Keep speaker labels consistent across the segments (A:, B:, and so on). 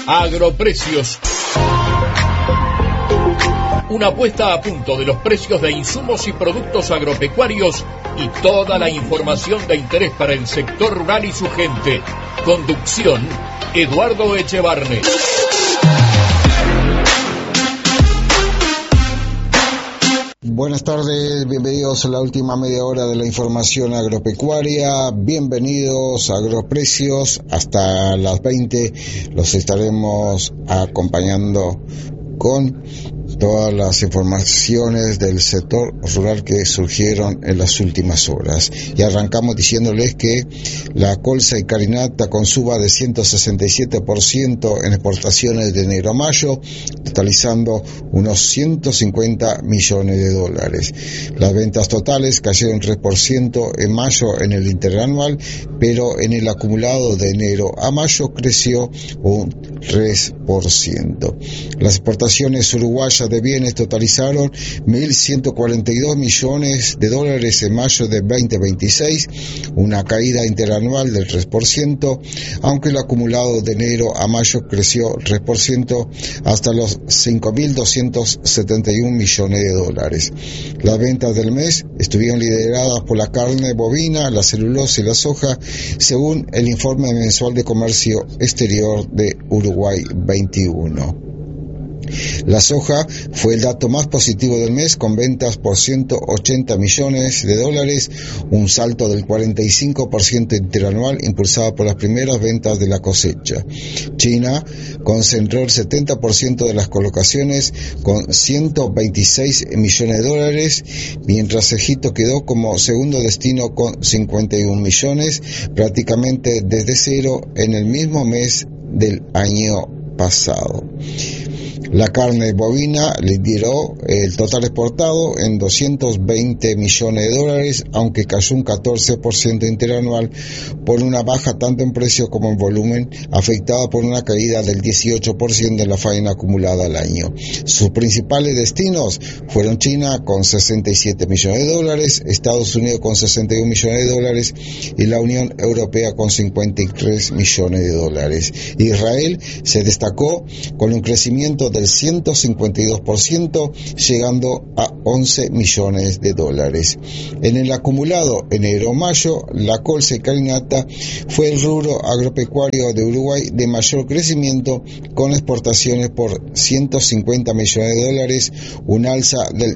A: Agroprecios. Una puesta a punto de los precios de insumos y productos agropecuarios y toda la información de interés para el sector rural y su gente. Conducción, Eduardo Echevarne.
B: Buenas tardes, bienvenidos a la última media hora de la información agropecuaria. Bienvenidos a Agroprecios. Hasta las 20 los estaremos acompañando con todas las informaciones del sector rural que surgieron en las últimas horas. Y arrancamos diciéndoles que la colza y carinata con suba de 167% en exportaciones de enero a mayo, totalizando unos 150 millones de dólares. Las ventas totales cayeron 3% en mayo en el interanual, pero en el acumulado de enero a mayo creció un 3%. Las exportaciones uruguayas de bienes totalizaron 1.142 millones de dólares en mayo de 2026, una caída interanual del 3%, aunque el acumulado de enero a mayo creció 3% hasta los 5.271 millones de dólares. Las ventas del mes estuvieron lideradas por la carne bovina, la celulosa y la soja, según el informe mensual de comercio exterior de Uruguay 21. La soja fue el dato más positivo del mes, con ventas por 180 millones de dólares, un salto del 45% interanual impulsado por las primeras ventas de la cosecha. China concentró el 70% de las colocaciones con 126 millones de dólares, mientras Egipto quedó como segundo destino con 51 millones, prácticamente desde cero en el mismo mes del año pasado. La carne bovina lideró el total exportado en 220 millones de dólares, aunque cayó un 14% interanual por una baja tanto en precio como en volumen, afectada por una caída del 18% de la faena acumulada al año. Sus principales destinos fueron China con 67 millones de dólares, Estados Unidos con 61 millones de dólares y la Unión Europea con 53 millones de dólares. Israel se destacó con un crecimiento del 152%, llegando a 11 millones de dólares. En el acumulado enero-mayo, la colza y carinata fue el rubro agropecuario de Uruguay de mayor crecimiento, con exportaciones por 150 millones de dólares, un alza del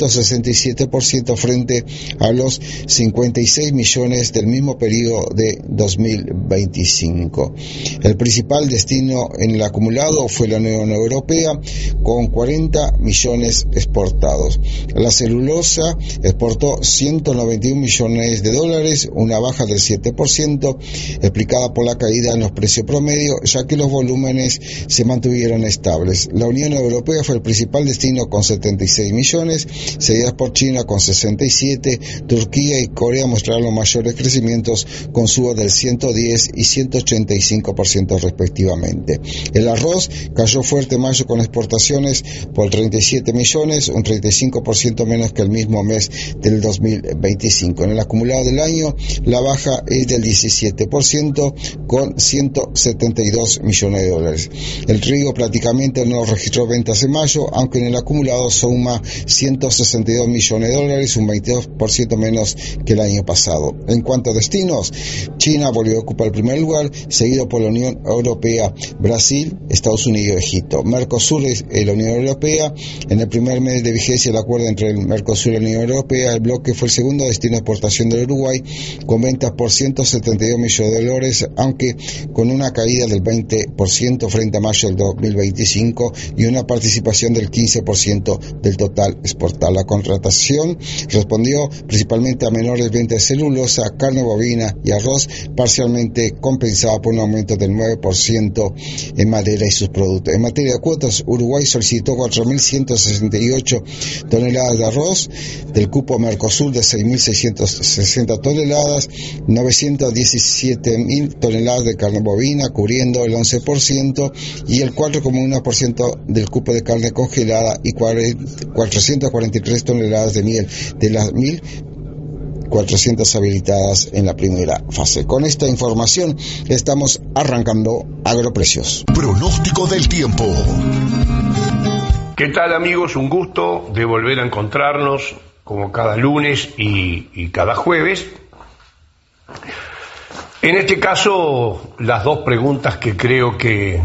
B: 167% frente a los 56 millones del mismo periodo de 2025. El principal destino en el acumulado fue la Unión Europea, con 40 millones exportados. La celulosa exportó 191 millones de dólares, una baja del 7%, explicada por la caída en los precios promedio, ya que los volúmenes se mantuvieron estables. La Unión Europea fue el principal destino con 76 millones, seguidas por China con 67, Turquía y Corea mostraron los mayores crecimientos con suba del 110 y 185% respectivamente. El arroz cayó fuerte en mayo con exportaciones por 37 millones, un 35% menos que el mismo mes del 2025. En el acumulado del año, la baja es del 17%, con 172 millones de dólares. El trigo prácticamente no registró ventas en mayo, aunque en el acumulado suma 162 millones de dólares, un 22% menos que el año pasado. En cuanto a destinos, China volvió a ocupar el primer lugar, seguido por la Unión Europea, Brasil, Estados Unidos y Egipto. Mercosur es la Unión Europea. En el primer mes de vigencia del acuerdo entre el Mercosur y la Unión Europea, el bloque fue el segundo destino de exportación del Uruguay, con ventas por 172 millones de dólares, aunque con una caída del 20% frente a mayo del 2025 y una participación del 15% del total exportado. La contratación respondió principalmente a menores ventas de celulosa, carne bovina y arroz, parcialmente compensada por un aumento del 9% en madera y sus productos. En materia de cuotas, Uruguay solicitó 4.168 toneladas de arroz, del cupo Mercosur de 6.660 toneladas, 917.000 toneladas de carne bovina, cubriendo el 11%, y el 4,1% del cupo de carne congelada y 443 toneladas de miel. De las 400 habilitadas en la primera fase. Con esta información estamos arrancando Agroprecios.
C: Pronóstico del tiempo.
D: ¿Qué tal, amigos? Un gusto de volver a encontrarnos como cada lunes y cada jueves. En este caso, las dos preguntas que creo que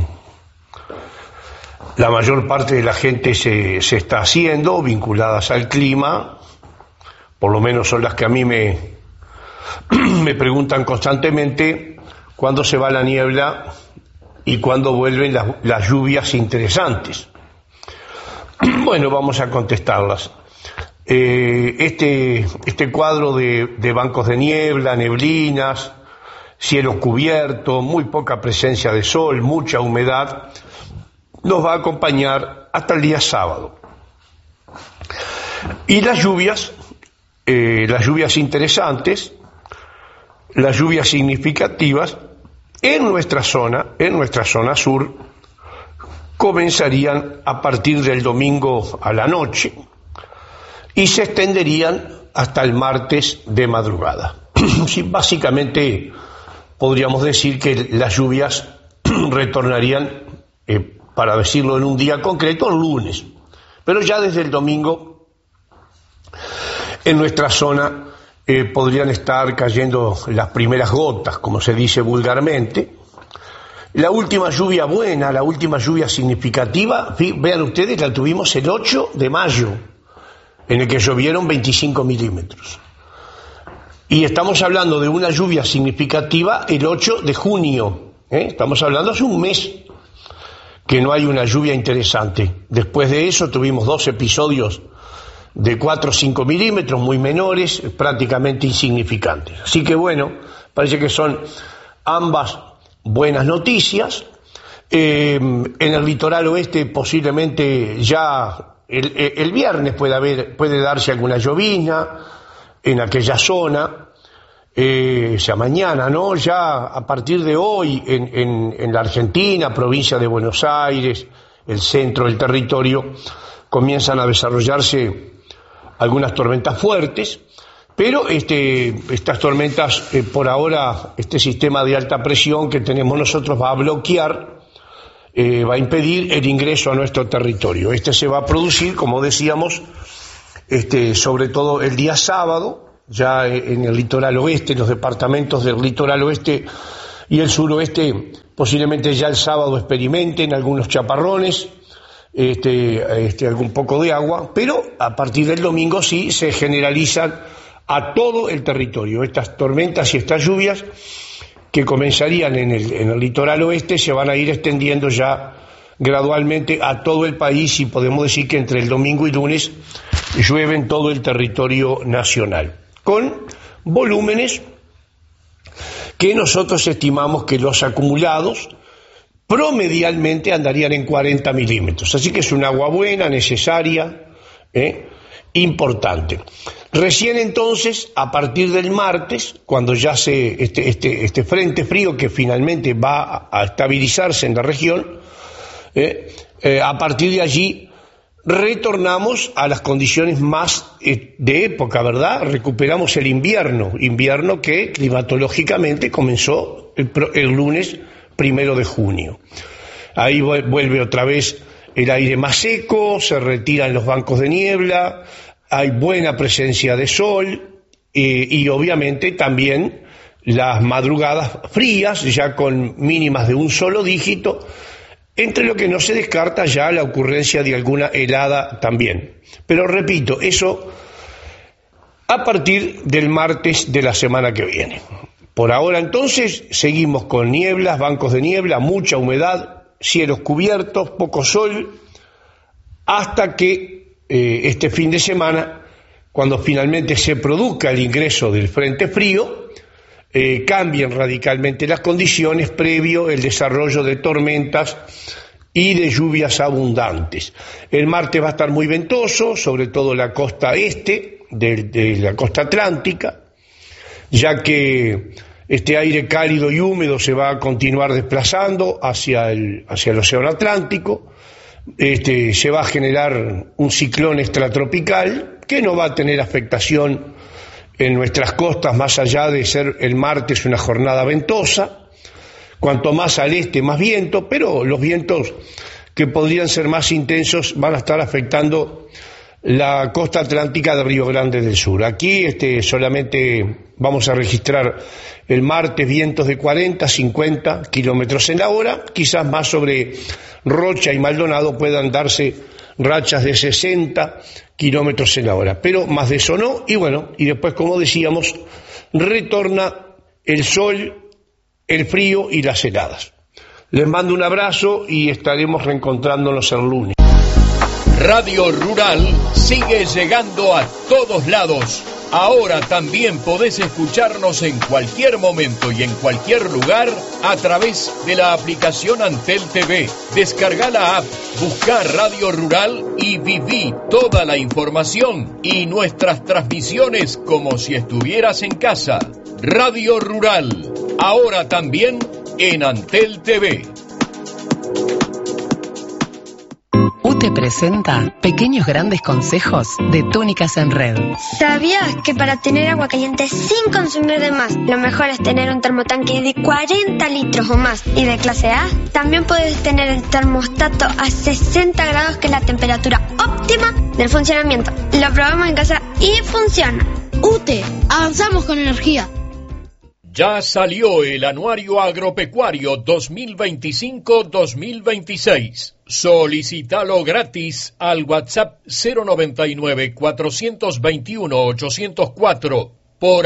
D: la mayor parte de la gente se está haciendo, vinculadas al clima, por lo menos son las que a mí me preguntan constantemente: ¿cuándo se va la niebla y cuándo vuelven las lluvias interesantes? Bueno, vamos a contestarlas. Este cuadro de bancos de niebla, neblinas, cielo cubierto, muy poca presencia de sol, mucha humedad, nos va a acompañar hasta el día sábado. Y las lluvias interesantes, las lluvias significativas en nuestra zona sur, comenzarían a partir del domingo a la noche y se extenderían hasta el martes de madrugada. Sí, básicamente podríamos decir que las lluvias retornarían, para decirlo en un día concreto, el lunes, pero ya desde el domingo en nuestra zona podrían estar cayendo las primeras gotas, como se dice vulgarmente. La última lluvia buena, la última lluvia significativa, vean ustedes, la tuvimos el 8 de mayo, en el que llovieron 25 milímetros. Y estamos hablando de una lluvia significativa el 8 de junio. Estamos hablando hace un mes que no hay una lluvia interesante. Después de eso tuvimos 2 episodios de 4 o 5 milímetros, muy menores, prácticamente insignificantes. Así que bueno, parece que son ambas buenas noticias. En el litoral oeste posiblemente ya el viernes puede darse alguna llovizna en aquella zona, ya mañana, ¿no? Ya a partir de hoy en la Argentina, provincia de Buenos Aires, el centro del territorio, comienzan a desarrollarse algunas tormentas fuertes. Pero estas tormentas, por ahora, este sistema de alta presión que tenemos nosotros va a bloquear, va a impedir el ingreso a nuestro territorio. Se va a producir, como decíamos, sobre todo el día sábado, ya en el litoral oeste, los departamentos del litoral oeste y el suroeste, posiblemente ya el sábado experimenten algunos chaparrones, algún poco de agua, pero a partir del domingo sí se generalizan a todo el territorio. Estas tormentas y estas lluvias que comenzarían en el litoral oeste se van a ir extendiendo ya gradualmente a todo el país, y podemos decir que entre el domingo y lunes llueve en todo el territorio nacional, con volúmenes que nosotros estimamos que los acumulados promedialmente andarían en 40 milímetros. Así que es un agua buena, necesaria, importante. Recién entonces, a partir del martes, cuando ya este frente frío que finalmente va a estabilizarse en la región, a partir de allí retornamos a las condiciones más de época, ¿verdad? Recuperamos el invierno que climatológicamente comenzó el lunes 1 de junio. Ahí vuelve otra vez el aire más seco, se retiran los bancos de niebla, hay buena presencia de sol y obviamente también las madrugadas frías, ya con mínimas de un solo dígito, entre lo que no se descarta ya la ocurrencia de alguna helada también. Pero repito, eso a partir del martes de la semana que viene. Por ahora entonces seguimos con nieblas, bancos de niebla, mucha humedad, cielos cubiertos, poco sol, hasta que este fin de semana, cuando finalmente se produzca el ingreso del frente frío, cambien radicalmente las condiciones previo el desarrollo de tormentas y de lluvias abundantes. El martes va a estar muy ventoso, sobre todo la costa este de la costa atlántica, ya que este aire cálido y húmedo se va a continuar desplazando hacia el océano Atlántico. Se va a generar un ciclón extratropical que no va a tener afectación en nuestras costas, más allá de ser el martes una jornada ventosa. Cuanto más al este, más viento, pero los vientos que podrían ser más intensos van a estar afectando la costa atlántica de Río Grande del Sur. Aquí solamente vamos a registrar el martes vientos de 40, 50 kilómetros en la hora, quizás más sobre Rocha y Maldonado puedan darse rachas de 60 kilómetros en la hora, pero más de eso no, y después, como decíamos, retorna el sol, el frío y las heladas. Les mando un abrazo y estaremos reencontrándonos el lunes.
A: Radio Rural sigue llegando a todos lados. Ahora también podés escucharnos en cualquier momento y en cualquier lugar a través de la aplicación Antel TV. Descarga la app, busca Radio Rural y viví toda la información y nuestras transmisiones como si estuvieras en casa. Radio Rural, ahora también en Antel TV.
C: UTE presenta Pequeños Grandes Consejos de Túnicas en Red.
E: ¿Sabías que para tener agua caliente sin consumir de más, lo mejor es tener un termotanque de 40 litros o más y de clase A? También puedes tener el termostato a 60 grados, que es la temperatura óptima del funcionamiento. Lo probamos en casa y funciona.
F: UTE, avanzamos con energía.
A: Ya salió el Anuario Agropecuario 2025-2026. Solicítalo gratis al WhatsApp 099-421-804 por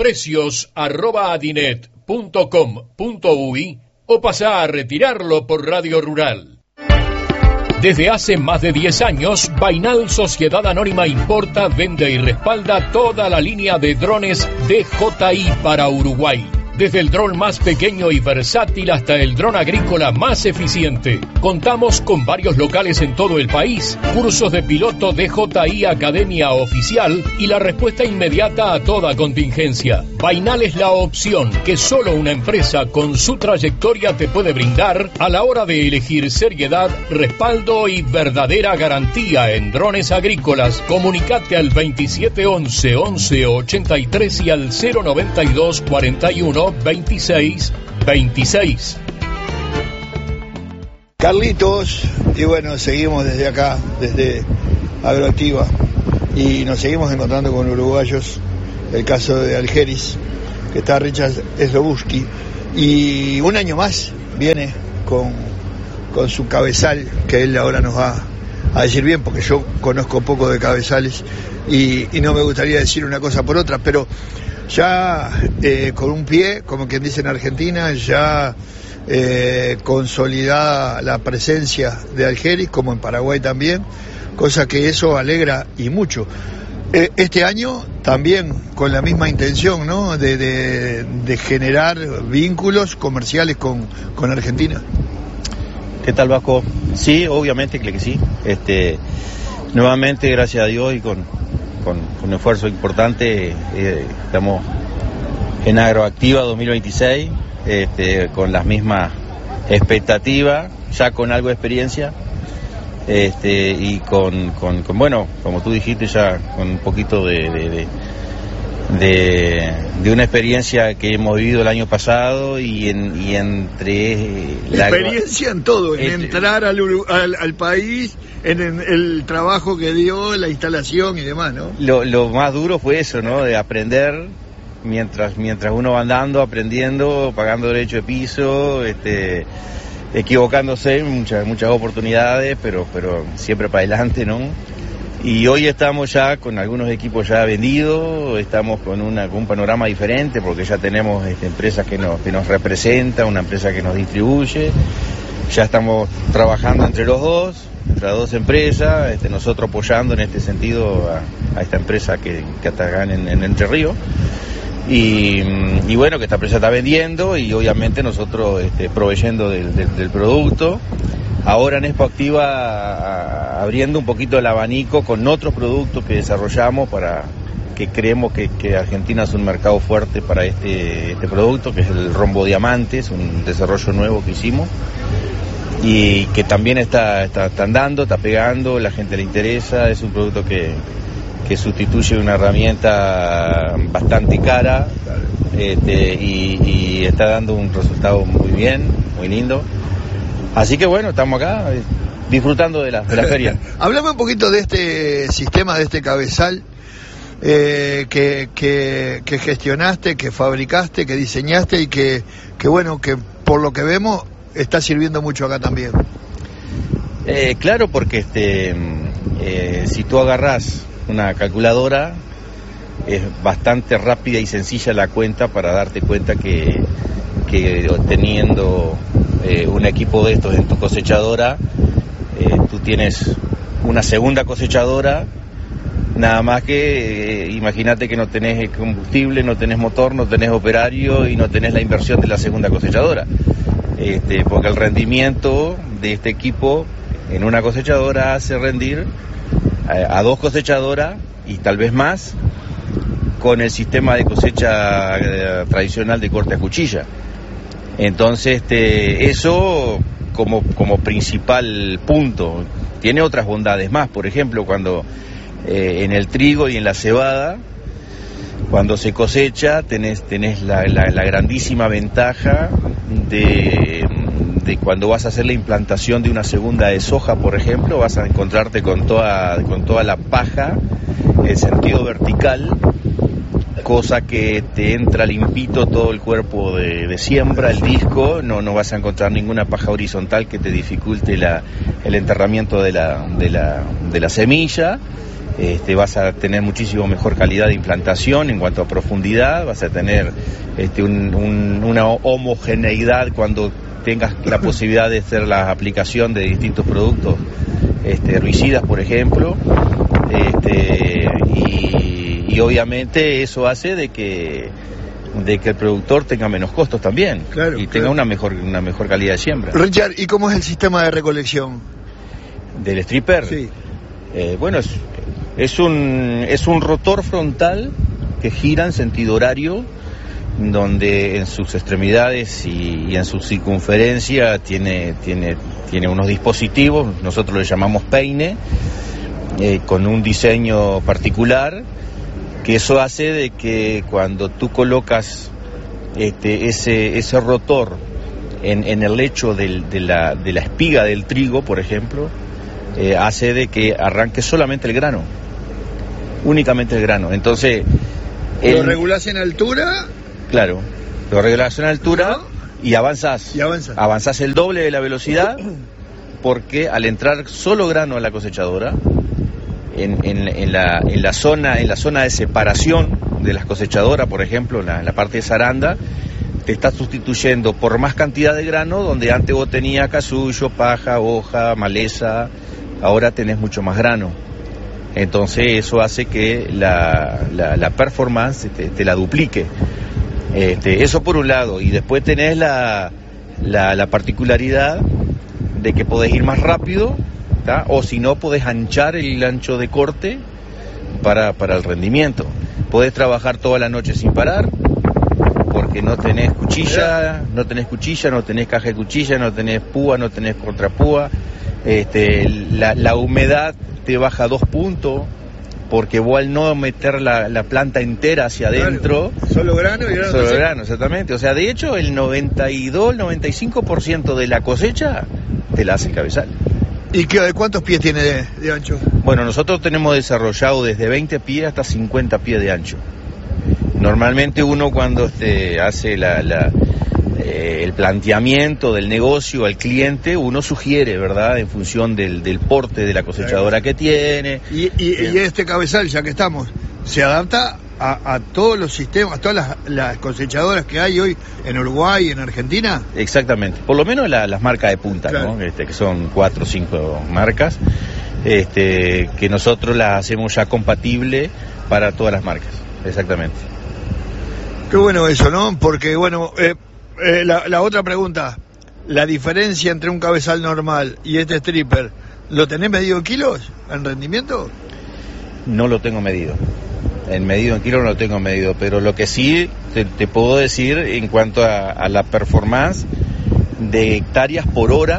A: agroprecios@adinet.com.uy o pasá a retirarlo por Radio Rural. Desde hace más de 10 años, Bainal Sociedad Anónima importa, vende y respalda toda la línea de drones DJI para Uruguay. Desde el dron más pequeño y versátil hasta el dron agrícola más eficiente. Contamos con varios locales en todo el país, cursos de piloto DJI Academia Oficial y la respuesta inmediata a toda contingencia. Bainal es la opción que solo una empresa con su trayectoria te puede brindar a la hora de elegir seriedad, respaldo y verdadera garantía en drones agrícolas. Comunicate al 2711 1183 y al 092 41 26 26.
G: Carlitos, y bueno, seguimos desde acá, desde Agroactiva, y nos seguimos encontrando con uruguayos. El caso de Algeris, que está Richard Slobuski, y un año más viene con su cabezal, que él ahora nos va a decir bien, porque yo conozco poco de cabezales y no me gustaría decir una cosa por otra, pero ya con un pie, como quien dice en Argentina, ya consolidada la presencia de Algeris, como en Paraguay también, cosa que eso alegra y mucho. Este año también con la misma intención, ¿no?, de generar vínculos comerciales con Argentina.
H: ¿Qué tal, Vasco? Sí, obviamente que sí. Nuevamente, gracias a Dios y con un esfuerzo importante, estamos en Agroactiva 2026, con las mismas expectativas, ya con algo de experiencia, y con bueno, como tú dijiste, ya con un poquito de una experiencia que hemos vivido el año pasado y entre
G: la experiencia en todo, en entrar al país, en el trabajo que dio, la instalación y demás, ¿no?
H: Lo más duro fue eso, ¿no?, de aprender mientras uno va andando, aprendiendo, pagando derecho de piso, equivocándose en muchas oportunidades, pero siempre para adelante, ¿no? Y hoy estamos ya con algunos equipos ya vendidos, estamos con un panorama diferente, porque ya tenemos empresas que nos representan, una empresa que nos distribuye, ya estamos trabajando entre las dos empresas, nosotros apoyando en este sentido a esta empresa que está acá en Entre Ríos, y bueno, que esta empresa está vendiendo y obviamente nosotros proveyendo del producto. Ahora en Expoactiva abriendo un poquito el abanico con otros productos que desarrollamos, para que creemos que Argentina es un mercado fuerte para este producto, que es el rombo diamante, es un desarrollo nuevo que hicimos y que también está andando, está pegando, la gente le interesa, es un producto que que sustituye una herramienta bastante cara, y está dando un resultado muy bien, muy lindo. Así que bueno, estamos acá disfrutando de la feria.
G: Háblame un poquito de este sistema, de este cabezal que gestionaste, que fabricaste, que diseñaste y que bueno, que por lo que vemos está sirviendo mucho acá también.
H: Claro, porque si tú agarrás una calculadora, es bastante rápida y sencilla la cuenta para darte cuenta que teniendo un equipo de estos en tu cosechadora, tú tienes una segunda cosechadora, nada más que imagínate que no tenés combustible, no tenés motor, no tenés operario y no tenés la inversión de la segunda cosechadora, porque el rendimiento de este equipo en una cosechadora hace rendir a 2 cosechadoras y tal vez más con el sistema de cosecha tradicional de corte a cuchilla. Entonces, eso como principal punto. Tiene otras bondades más, por ejemplo, cuando en el trigo y en la cebada, cuando se cosecha, tenés la grandísima ventaja de cuando vas a hacer la implantación de una segunda de soja, por ejemplo, vas a encontrarte con toda la paja en sentido vertical, cosa que te entra limpito todo el cuerpo de siembra, el disco, no vas a encontrar ninguna paja horizontal que te dificulte el enterramiento de la semilla. Vas a tener muchísimo mejor calidad de implantación en cuanto a profundidad, vas a tener una homogeneidad cuando tengas la posibilidad de hacer la aplicación de distintos productos herbicidas, por ejemplo, y obviamente eso hace de que el productor tenga menos costos también, claro, y tenga una mejor calidad de siembra.
G: Richard, ¿y cómo es el sistema de recolección
H: del stripper?
G: Sí.
H: Bueno, es un rotor frontal que gira en sentido horario, donde en sus extremidades y en su circunferencia tiene unos dispositivos, nosotros le llamamos peine, con un diseño particular, que eso hace de que cuando tú colocas ese rotor en el lecho de la espiga del trigo, por ejemplo, hace de que arranque solamente el grano, únicamente el grano. Entonces,
G: ¿lo regulás en altura?
H: Claro, lo regulás en altura y avanzás el doble de la velocidad, porque al entrar solo grano a la cosechadora, en la zona de separación de las cosechadoras, por ejemplo, en la parte de zaranda, te estás sustituyendo por más cantidad de grano, donde antes vos tenías casullo, paja, hoja, maleza, ahora tenés mucho más grano. Entonces eso hace que la performance te la duplique. Eso por un lado, y después tenés la particularidad de que podés ir más rápido, ¿tá? O si no, podés anchar el ancho de corte para el rendimiento. Podés trabajar toda la noche sin parar, porque no tenés cuchilla, no tenés caja de cuchilla, no tenés púa, no tenés contrapúa. La humedad te baja 2 puntos, porque vos al no meter la planta entera hacia adentro,
G: solo grano y
H: solo grano, exactamente. O sea, de hecho, el 95% de la cosecha te la hace el cabezal.
G: ¿Y de cuántos pies tiene de ancho?
H: Bueno, nosotros tenemos desarrollado desde 20 pies hasta 50 pies de ancho. Normalmente uno cuando hace el planteamiento del negocio al cliente, uno sugiere, ¿verdad?, en función del porte de la cosechadora que tiene.
G: Y este cabezal, ya que estamos, se adapta a todos los sistemas, a todas las cosechadoras que hay hoy en Uruguay y en Argentina.
H: Exactamente, por lo menos las marcas de punta, claro, ¿no? Que son 4 o 5 marcas, que nosotros las hacemos ya compatible para todas las marcas. Exactamente.
G: Qué bueno eso, ¿no? Porque bueno, la otra pregunta, la diferencia entre un cabezal normal y este stripper, ¿lo tenés medido en kilos, en rendimiento?
H: No lo tengo medido. En kilos no lo tengo medido, pero lo que sí te puedo decir en cuanto a la performance de hectáreas por hora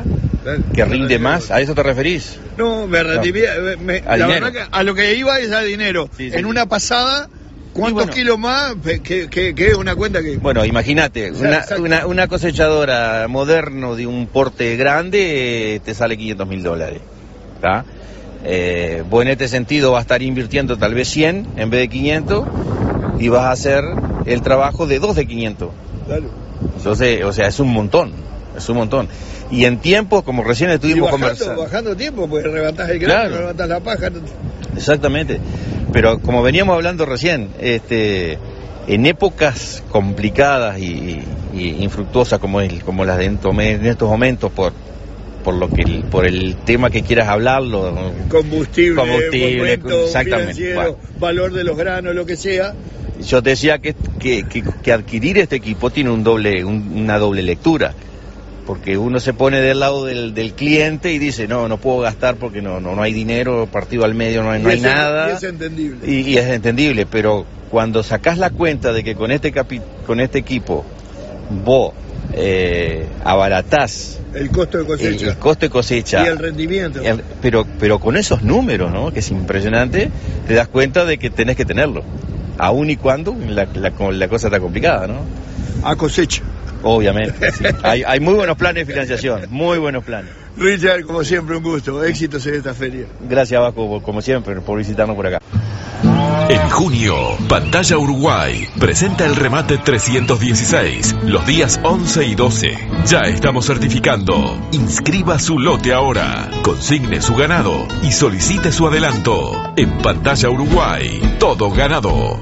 H: que rinde más. ¿A eso te referís?
G: No, la verdad que a lo que iba es a dinero. Sí, en una pasada, ¿cuántos kilos más? Que es una cuenta que...
H: Bueno, imagínate, una cosechadora moderno de un porte grande te sale $500.000, ¿está? Vos en este sentido vas a estar invirtiendo tal vez 100 en vez de 500 y vas a hacer el trabajo de 2 de 500. Claro. Entonces, o sea, es un montón. Y en tiempos, como recién estuvimos conversando...
G: Bajando tiempo, pues levantás el grano, claro. Levantás la paja.
H: Exactamente. Pero como veníamos hablando recién, en épocas complicadas y infructuosas como las de en estos momentos, por el tema que quieras hablarlo,
G: combustible momento,
H: exactamente,
G: bueno. Valor de los granos, lo que sea.
H: Yo te decía que adquirir este equipo tiene una doble lectura, porque uno se pone del lado del cliente y dice no puedo gastar porque no hay dinero, partido al medio no hay nada,
G: y es entendible.
H: Y es entendible, pero cuando sacás la cuenta de que con este equipo vos abaratás
G: el costo de cosecha
H: y
G: el rendimiento,
H: pero con esos números, ¿no? Que es impresionante, te das cuenta de que tenés que tenerlo, aun y cuando la cosa está complicada, ¿no?
G: A cosecha,
H: obviamente, sí. Hay muy buenos planes de financiación, muy buenos planes.
G: Richard, como siempre, un gusto, éxitos en esta feria.
H: Gracias, Vasco, como siempre, por visitarnos por acá.
I: En junio, Pantalla Uruguay presenta el remate 316, los días 11 y 12. Ya estamos certificando. Inscriba su lote ahora, consigne su ganado y solicite su adelanto. En Pantalla Uruguay, todo ganado.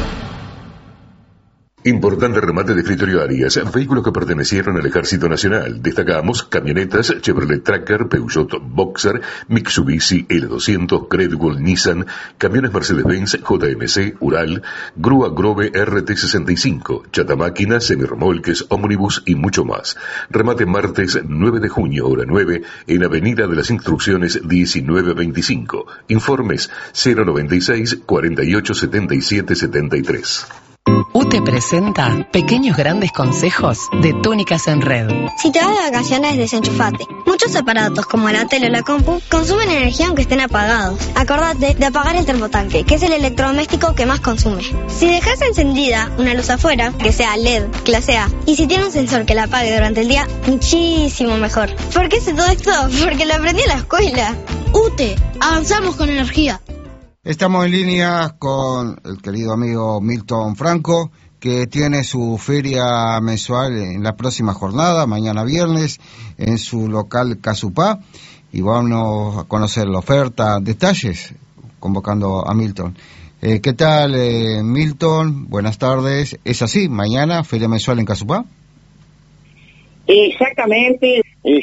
J: Importante remate de escritorio Arias, vehículos que pertenecieron al Ejército Nacional. Destacamos camionetas Chevrolet Tracker, Peugeot Boxer, Mitsubishi L200, Credwell, Nissan, camiones Mercedes-Benz, JMC, Ural, grúa Grove RT65, chatamáquinas, semirremolques, ómnibus y mucho más. Remate martes 9 de junio, hora 9, en Avenida de las Instrucciones 1925. Informes 096 48 77 73.
C: UTE presenta Pequeños Grandes Consejos de Túnicas en Red.
E: Si te vas de vacaciones, desenchufate. Muchos aparatos como la tele o la compu consumen energía aunque estén apagados. Acordate de apagar el termotanque, que es el electrodoméstico que más consume. Si dejas encendida una luz afuera, que sea LED, clase A, y si tiene un sensor que la apague durante el día, muchísimo mejor. ¿Por qué sé todo esto? Porque lo aprendí en la escuela.
F: UTE, avanzamos con energía.
B: Estamos en línea con el querido amigo Milton Franco, que tiene su feria mensual en la próxima jornada, mañana viernes, en su local Casupá, y vamos a conocer la oferta, detalles, convocando a Milton. ¿Qué tal, Milton? Buenas tardes. ¿Es así, mañana, feria mensual en Casupá?
K: Exactamente,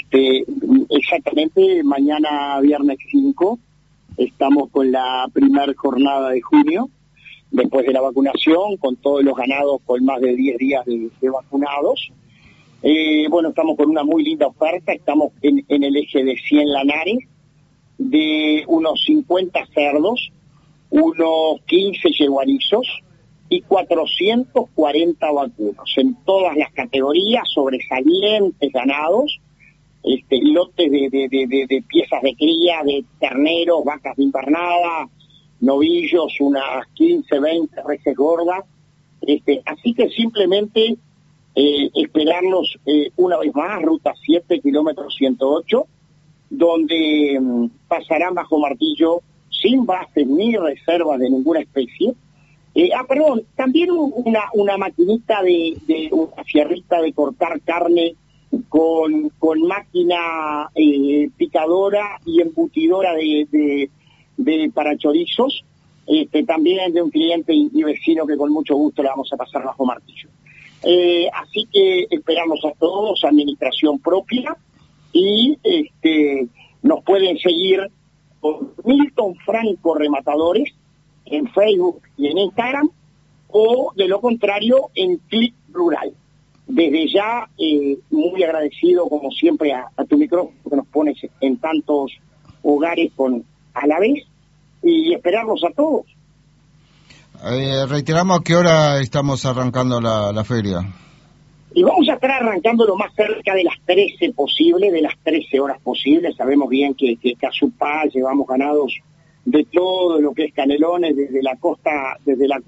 K: mañana viernes 5. Estamos con la primera jornada de junio, después de la vacunación, con todos los ganados con más de 10 días de vacunados. Estamos con una muy linda oferta, estamos en el eje de 100 lanares, de unos 50 cerdos, unos 15 yeguarizos y 440 vacunos, en todas las categorías, sobresalientes ganados, lotes de piezas de cría, de terneros, vacas de invernada, novillos, unas 15, 20 reses gordas. Así que simplemente esperarlos una vez más, ruta 7, kilómetro 108, donde pasarán bajo martillo sin bases ni reservas de ninguna especie. También una maquinita de una fierrita de cortar carne con máquina picadora y embutidora para chorizos, también de un cliente y vecino que con mucho gusto le vamos a pasar bajo martillo. Así que esperamos a todos, administración propia, y nos pueden seguir con Milton Franco Rematadores en Facebook y en Instagram, o de lo contrario en Click Rural. Desde ya, muy agradecido como siempre a tu micrófono que nos pones en tantos hogares a la vez, y esperarlos a todos.
B: Reiteramos a qué hora estamos arrancando la feria.
K: Y vamos a estar arrancando lo más cerca de las 13 posibles, de las 13 horas posibles. Sabemos bien que Casupá llevamos ganados de todo lo que es Canelones, desde la costa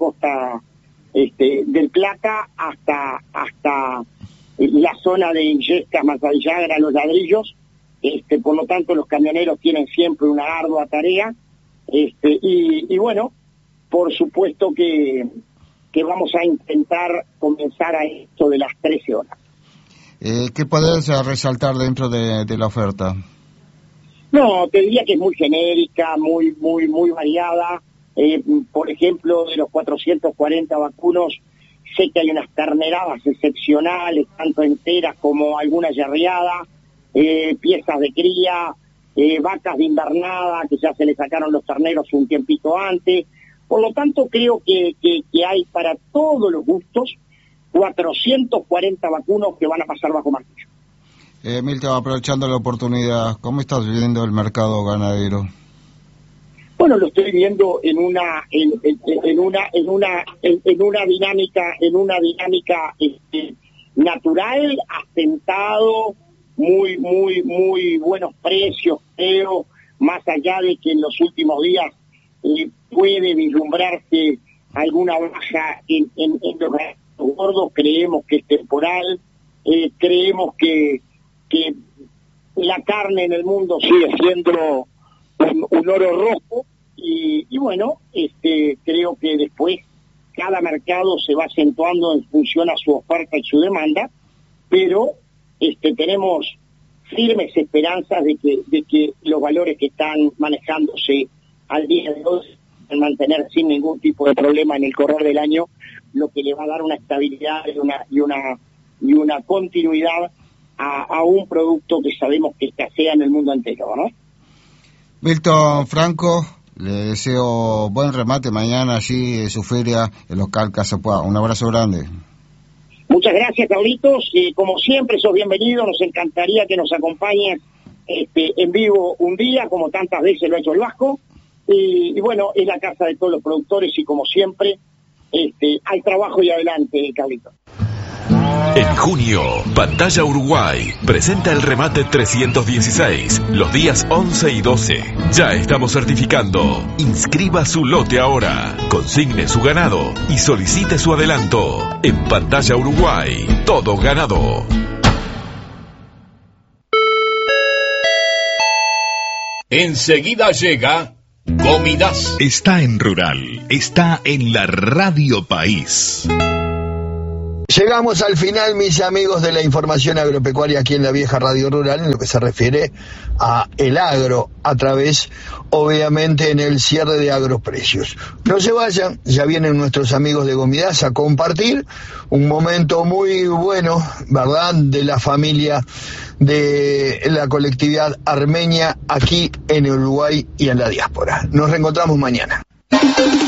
K: del Plata hasta la zona de Illescas, Masallagra, Los Ladrillos. Por lo tanto, los camioneros tienen siempre una ardua tarea. Y bueno, por supuesto que vamos a intentar comenzar a esto de las 13 horas.
B: ¿Qué podés resaltar dentro de la oferta?
K: No, te diría que es muy genérica, muy variada. Por ejemplo, de los 440 vacunos, sé que hay unas terneradas excepcionales, tanto enteras como alguna yerreada, piezas de cría, vacas de invernada, que ya se le sacaron los terneros un tiempito antes. Por lo tanto, creo que hay para todos los gustos 440 vacunos que van a pasar bajo martillo.
B: Milton, aprovechando la oportunidad, ¿cómo estás viviendo el mercado ganadero?
K: Bueno, lo estoy viendo en una dinámica natural, asentado, muy buenos precios, creo, más allá de que en los últimos días puede vislumbrarse alguna baja en los gordos. Creemos que es temporal, creemos que la carne en el mundo sigue siendo un oro rojo y bueno, creo que después cada mercado se va acentuando en función a su oferta y su demanda, pero tenemos firmes esperanzas de que los valores que están manejándose al día de hoy en mantener sin ningún tipo de problema en el correr del año, lo que le va a dar una estabilidad y una continuidad a un producto que sabemos que escasea en el mundo entero, ¿no?
B: Milton Franco, le deseo buen remate mañana allí en su feria, el local Casupá. Un abrazo grande.
K: Muchas gracias, Carlitos. Como siempre, sos bienvenido. Nos encantaría que nos acompañes en vivo un día, como tantas veces lo ha hecho el Vasco. Y bueno, es la casa de todos los productores y como siempre, al trabajo y adelante, Carlitos.
I: En junio, Pantalla Uruguay presenta el remate 316, los días 11 y 12. Ya estamos certificando. Inscriba su lote ahora, consigne su ganado y solicite su adelanto. En Pantalla Uruguay, todo ganado.
A: Enseguida llega Comidas.
L: Está en Rural, está en la Radio País.
G: Llegamos al final, mis amigos, de la información agropecuaria aquí en la vieja Radio Rural, en lo que se refiere a el agro, a través, obviamente, en el cierre de Agroprecios. No se vayan, ya vienen nuestros amigos de Comidas a compartir un momento muy bueno, ¿verdad?, de la familia de la colectividad armenia aquí en Uruguay y en la diáspora. Nos reencontramos mañana.